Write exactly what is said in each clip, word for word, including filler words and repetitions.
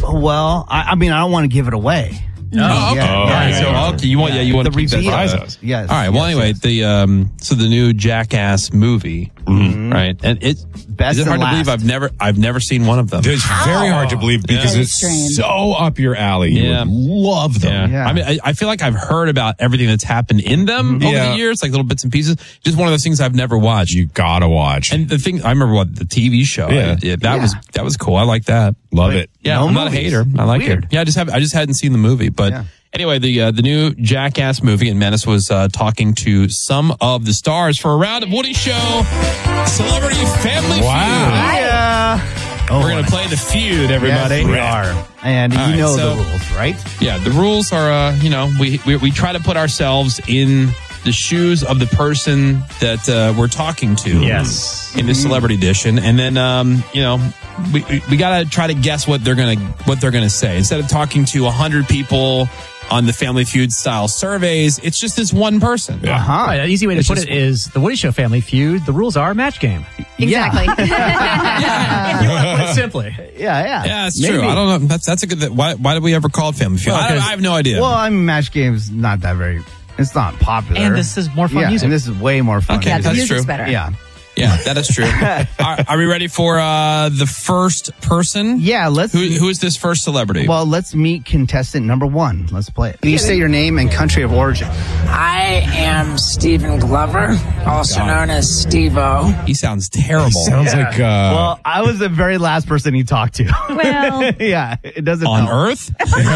Well, I, I mean, I don't want to give it away. Oh, okay. Yeah, All right. yeah, So, yeah. okay, you want, yeah, you want The to keep that reveal. surprise. Yes. All right. Well, yes, anyway, yes. the um, so the new Jackass movie, Mhm. right? And it Best is it hard and to believe last. I've never I've never seen one of them. It's very hard to believe because Yeah. it's strange. so up your alley. You Yeah. would love them. Yeah. Yeah. I mean, I, I feel like I've heard about everything that's happened in them over Yeah. the years, like little bits and pieces. Just one of those things I've never watched. You gotta watch. And the thing, I remember what the T V show. Yeah. I- yeah, that Yeah. was that was cool. I like that. Love But- it. Yeah, No I'm not a movies. hater. I like Weird. it. Yeah, I just have I just hadn't seen the movie, but Yeah. anyway, the uh, the new Jackass movie, and Menace was uh, talking to some of the stars for a round of Woody Show Celebrity Family Wow. Yeah. Oh, Feud. We're gonna play the feud, everybody. Yes, we are. And All you right, know so- the rules, right? Yeah, the rules are, uh, you know, we, we we try to put ourselves in the shoes of the person that uh, we're talking to. Yes. In this celebrity edition, and then um, you know, we we, we got to try to guess what they're gonna what they're gonna say instead of talking to a hundred people on the Family Feud style surveys. It's just this one person. Yeah. Uh-huh. Right, an easy way to It's put just- it is the Woody Show Family Feud. The rules are match game. Exactly. If you want to put it simply. Yeah, yeah. Yeah, it's Maybe. true. I don't know. That's that's a good. Why why did we ever call it Family Feud? Well, I, don't- 'cause- I have no idea. Well, I mean, match game's not that very. It's not popular. And this is more fun yeah, music. And this is way more fun. Okay, yeah, music. the that's music's true. better. Yeah. yeah, that is true. are, are we ready for uh, the first person? Yeah, let's. Who who is this first celebrity? Well, let's meet contestant number one. Let's play it. Can you say your name and country of origin? I am Stephen Glover, also known as Steve-O. he sounds terrible. Sounds like uh, Well, I was the very last person he talked to. Well, yeah, it doesn't On help. Earth?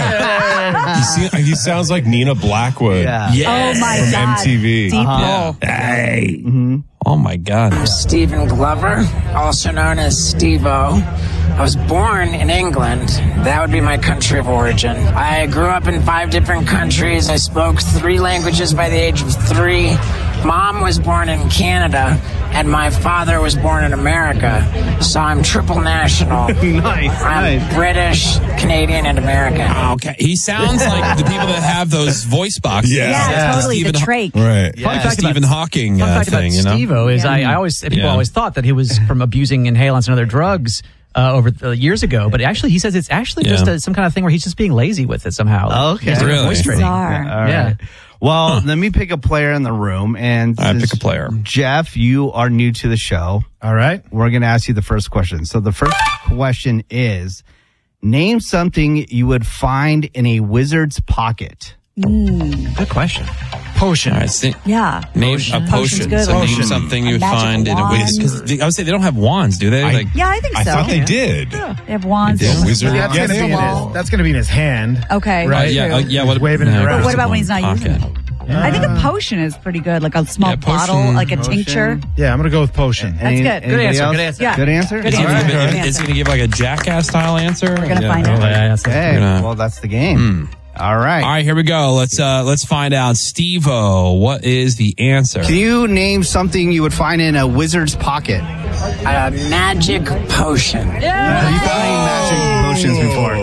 he, se- he sounds like Nina Blackwood. Yeah. Yes. oh my From God. M T V. Deep Yeah. hole. Hey. Oh my God. Stephen Glover, also known as Steve-O. I was born in England. That would be my country of origin. I grew up in five different countries. I spoke three languages by the age of three. Mom was born in Canada, and my father was born in America. So I'm triple national. Nice, I'm nice. British, Canadian, and American. Okay. He sounds like the people that have those voice boxes. Yeah. Yeah, Yeah. totally. Stephen the Haw- trach. Right. Yeah. Fun The fact Stephen about, Hawking fun uh, fact thing, about you know? Steve-O is Yeah. I, I always people Yeah. always thought that he was from abusing inhalants and other drugs uh, over the years ago, but actually he says it's actually Yeah. just a, some kind of thing where he's just being lazy with it somehow. Okay. He has to Really? voice training. Bizarre. All right. Yeah. Well, let me pick a player in the room. And All right, since pick a player. Jeff, you are new to the show. All right. We're going to ask you the first question. So the first question is, name something you would find in a wizard's pocket. Good question. Potion. All right, see, Yeah. name Potion. a Potion's potion. good. So name Potion. something A you'd magic find in a wand. wizard. Because I would say they don't have wands, do they? I- like, Yeah, I think I so. thought they did. They have wands. They do. and Wizard- stuff. That's Yeah, gonna they be in Wall. his. That's gonna be in his hand. Okay. Right. uh, yeah, true. uh, yeah. What, Waving it yeah, around. But what about when he's not pocket. using it? I think a potion is pretty good, like a small Yeah, potion. bottle, like a Potion. tincture. Yeah, I'm gonna go with potion. That's good. Good anybody answer, else? good answer. Yeah. Good answer? Good Is he answer. gonna give- Good is he answer. going to give like a jackass style answer? We're gonna Yeah. find Oh, out. yeah, that's it. Okay. We're gonna- Well, that's the game. All right. All right, here we go. Let's uh let's find out. Steve-O, what is the answer? Can you name something you would find in a wizard's pocket? A magic potion. Have you found any magic potions before?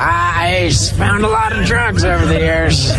I found a lot of drugs over the years.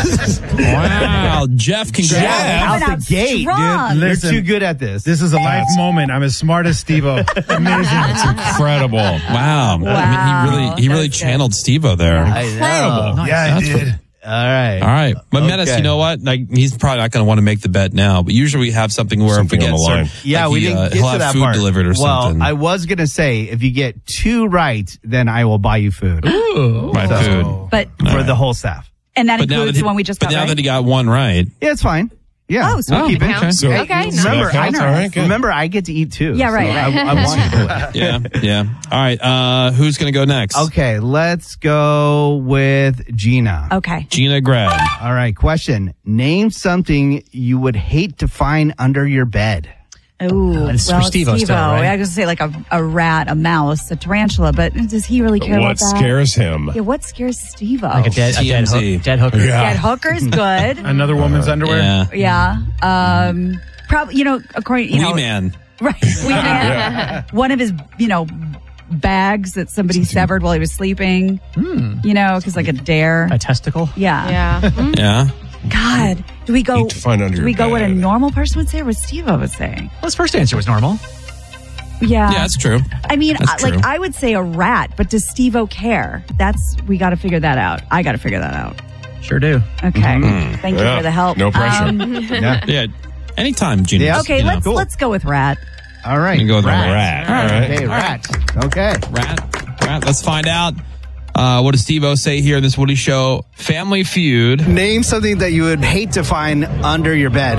Wow, Jeff, congrats. Out Coming out the gate, strong. dude. You're Listen, too good at this. This is a life moment. I'm as smart as Steve-O. Amazing. Incredible. Wow. I mean, Wow. he really he really That's good. channeled Steve-O there. I know. Yeah, I That's did. All right. All right. But Menace, Okay. you know what? Like, he's probably not going to want to make the bet now, but usually we have something where Something if we on get the line. certain, Yeah, like we he, didn't uh, get he'll to have that food part. delivered or well, something. I was gonna say if you get two right, then I will buy you food Ooh. right, So- food. But for the whole staff. and that But now, includes that he, the one we just but got now right. that he got one right. Yeah, it's fine. Yeah, Oh, so we'll it keep it. counts. So, Okay, so Remember, that counts? I, All right, good. remember, I get to eat too. Yeah, right, so right. I, I want to do it. Yeah, yeah. All right. Uh, who's going to go next? Okay, let's go with Gina. Okay. Gina Grad. All right, question. Name something you would hate to find under your bed. Ooh, it's for well, Steve-O still, right? I was going to say like a, a rat, a mouse, a tarantula, but does he really care What about that? scares him? Yeah, what scares Steve-O? Like a dead, a dead, T M Z. hook, dead hooker. Yeah. Dead hooker's good. Another woman's underwear. Yeah. yeah. Um, probably, you know, according, you Wee know. Man. Right. Wee Man. One of his, you know, bags that somebody severed while he was sleeping. You know, because like a dare. A testicle. Yeah. Yeah. Yeah. God. Do we go, Hate to find under do your we go what a bed. normal person would say or what Steve-O would say? Well, his first answer was normal. Yeah. Yeah, that's true. I mean, That's I- like true. I would say a rat, but does Steve-O care? That's we got to figure that out. I got to figure that out. Sure do. Okay. Thank you Yeah. for the help. No pressure. Um, Yeah. Yeah. Anytime, Genius. Yeah. okay, you know. let's let's go with rat. All right. You go with rat. rat. All right. Okay, rat. Okay. Rat. Rat. Let's find out. Uh, what does Steve-O say here in this Woody Show? Family Feud. Name something that you would hate to find under your bed.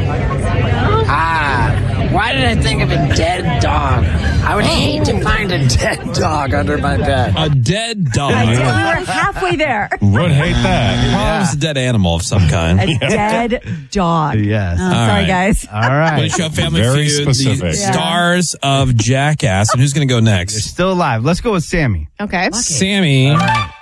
Ah, why did I think of a dead dog? I would hate to find a dead dog under my bed. A dead dog. We were halfway there. Would hate that. Well, it's a dead animal of some kind. A dead dog. Yes. Oh, All sorry, right. guys. All right. Woody Show Family Very Feud. specific. The Yeah. stars of Jackass. And who's going to go next? Still alive. Let's go with Sammy. Okay. Sammy.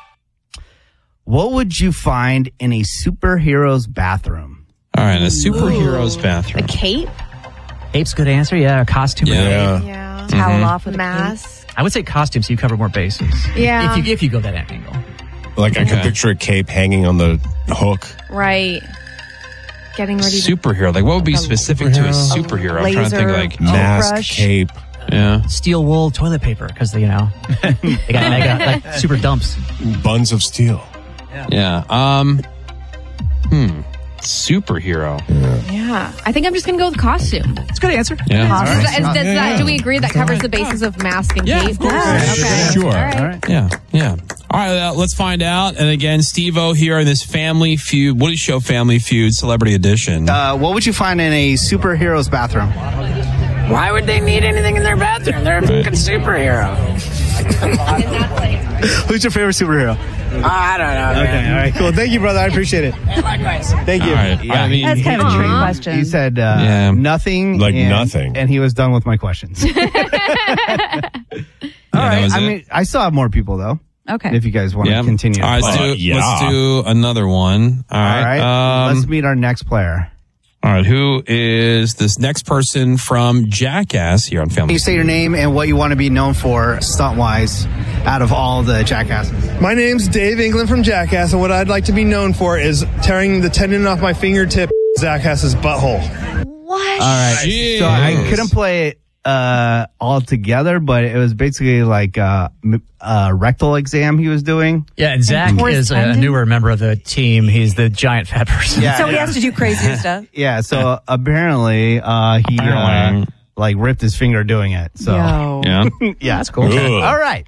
What would you find in a superhero's bathroom? All right, a superhero's bathroom. A cape? Cape's a good answer. Yeah, a costume. Yeah. Yeah. Towel off with a Mask. I would say costume, so you cover more bases. Yeah. If you, if you go that angle. Like I can Okay. picture a cape hanging on the hook. Right. Getting ready to. Superhero. Like, what would be specific to a superhero? I'm trying to think, laser. like, Mask, Toothbrush. cape. yeah. Steel wool toilet paper, because, you know, they got, they got like super dumps. Buns of steel. Yeah. Um, hmm. Superhero. Yeah. I think I'm just going to go with costume. It's a good answer. Yeah. Does right. that- does that- do we agree that covers the basis of mask and Yeah, cape? of course. Yeah, okay. Sure. All right. All right. Yeah. Yeah. All right. Uh, let's find out. And again, Steve-O here in this Family Feud, Woody Show Family Feud Celebrity Edition. Uh, what would you find in a superhero's bathroom? Why would they need anything in their bathroom? They're a fucking superhero. Who's your favorite superhero? Oh, I don't know, man. All right, cool. Thank you, brother. I appreciate it. Likewise. Thank you. All right. I mean, That's kind of a trick Aw. question. He said uh, Yeah. nothing. Like and, nothing. And he was done with my questions. All yeah, that right. was I it. mean, I still have more people, though, okay. if you guys want Yeah. to continue. All right, let's, Uh, do, yeah. let's do another one. All All right. right. Um, Let's meet our next player. all right. Who is this next person from Jackass here on Family You say your name and what you want to be known for, stunt-wise, out of all the Jackasses. My name's Dave England from Jackass, and what I'd like to be known for is tearing the tendon off my fingertip, Jackass's butthole. What? All right. Jeez. So I couldn't play it uh, all together, but it was basically like uh, m- a rectal exam he was doing. Yeah, and Zach Horse is a tendon? newer member of the team. He's the giant fat person. Yeah. So he has to do crazy stuff. Yeah. So apparently uh, he uh, Apparently. like ripped his finger doing it. So Yo. Yeah. yeah, That's cool. Ugh. All right.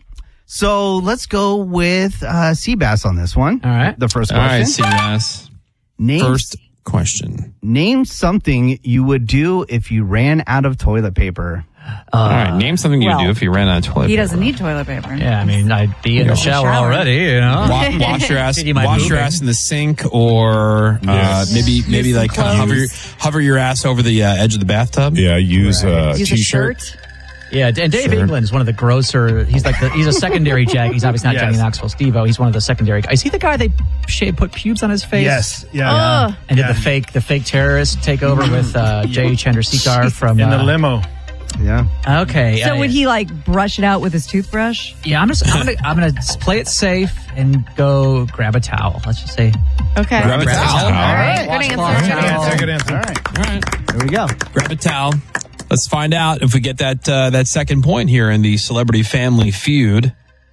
So let's go with uh, Seabass on this one. All right. The first All right, question. Seabass. Name, First question. name something you would do if you ran out of toilet paper. All right. Name something you would well, do if you ran out of toilet He paper. doesn't need toilet paper. Yeah, I mean, I'd be in the shower, Shower. already, you know. Wa- wash your ass, You might wash move your it. ass in the sink, or uh, Yes. maybe maybe some like kind of hover your, hover your ass over the uh, edge of the bathtub. Yeah, use a Use a t-shirt. shirt. Yeah, and Dave Sure. England's one of the grosser. He's like the, he's a secondary Jack. He's obviously not Yes. Johnny Knoxville Steve-O. He's one of the secondary. Is he the guy they shaved, put pubes on his face? Yes, yeah. Ugh. And did Yeah. the fake the fake terrorist take over with uh, Jay Chandrasekhar from In the uh, limo. Yeah. Okay. So uh, would he like brush it out with his toothbrush? Yeah, I'm just I'm gonna I'm gonna just play it safe and go grab a towel. Let's just say Okay. Grab a All towel. right. Good Washcloth answer. towel. Answer, good answer. All right. All right. There we go. Grab a towel. Let's find out if we get that uh, that second point here in the Celebrity Family Feud.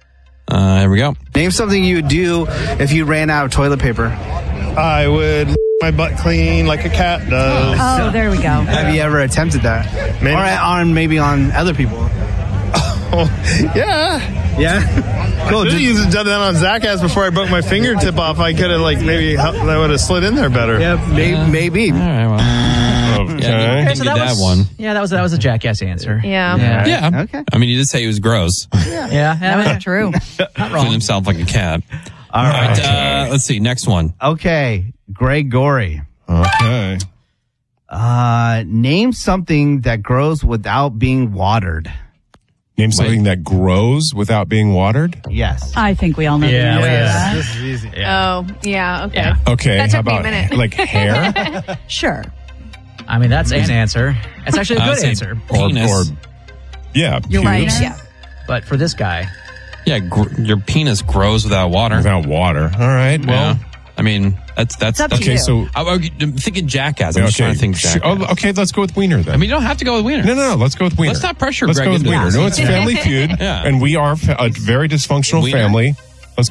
Uh, here we go. Name something you would do if you ran out of toilet paper. I would lick my butt clean like a cat does. Oh, there we go. Have you ever attempted that? Maybe. Or on maybe on other people? Oh, yeah. Yeah. Cool. Cool. Just Just, used done that on Jackass before I broke my fingertip off. I could have like maybe helped, that would have slid in there better. yeah, may, maybe. All right. Well, Okay. yeah, you So did that was one. Yeah, that was that was a Jackass answer. Yeah. Yeah. Yeah. Okay. I mean, he did say he was gross, Yeah. That was true. feeling himself like a cat. All All right. right. Uh, let's see. Next one. Okay. Greg Gorey. Okay. Uh, name something that grows without being watered. Name something that grows without being watered. Yes. I think we all know Yeah, the we- answer to yeah. that. This is easy. Oh, yeah. Okay. Yeah. Okay. That how took me a about minute. like hair Sure. I mean, that's an answer. It's actually a I would good say answer. or, penis. or yeah, You're right. pubes Yeah. But for this guy, Yeah, gr- your penis grows without water. without water. All right. Well, Yeah. I mean, that's that's It's up to okay. you. So I, I'm thinking Jackass. I'm just trying to think Sh- Jackass. oh, okay, let's go with Wiener then. I mean, you don't have to go with Wiener. no, no, no. Let's go with Wiener. Let's not pressure Let's Greg go with into Wiener. this. No, it's Family Feud, Yeah. and we are fa- a very dysfunctional Wiener? family.